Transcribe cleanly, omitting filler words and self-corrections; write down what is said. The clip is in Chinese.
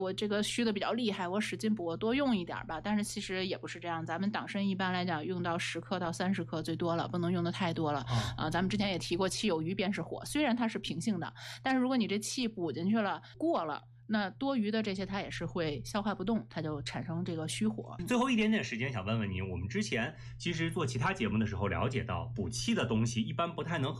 我这个虚的比较厉害，我使劲补，我多用一点吧。但是其实也不是这样，咱们党参一般来讲用到10克到30克最多了，不能用的太多了。咱们之前也提过，气有余便是火，虽然它是平性的，但是如果你这气补进去了过了，那多余的这些它也是会消化不动，它就产生这个虚火。 最后一点点时间想问问您，我们之前其实做其他节目的时候了解到，补气的东西一般不太能